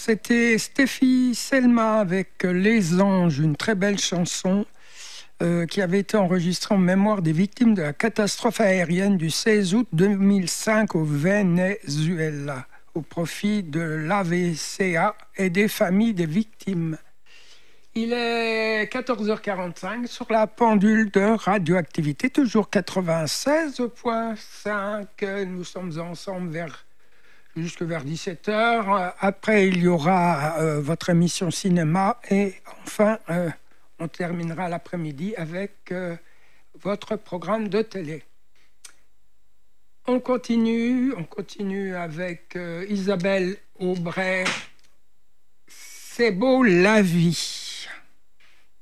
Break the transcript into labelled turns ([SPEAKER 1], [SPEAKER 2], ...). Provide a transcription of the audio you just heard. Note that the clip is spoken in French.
[SPEAKER 1] C'était Stéphie Selma avec Les Anges, une très belle chanson qui avait été enregistrée en mémoire des victimes de la catastrophe aérienne du 16 août 2005 au Venezuela, au profit de l'AVCA et des familles des victimes. Il est 14h45 sur la pendule de radioactivité, toujours 96.5. Nous sommes ensemble jusque vers 17h. Après, il y aura votre émission cinéma. Et enfin, on terminera l'après-midi avec votre programme de télé. On continue avec Isabelle Aubray. C'est beau la vie.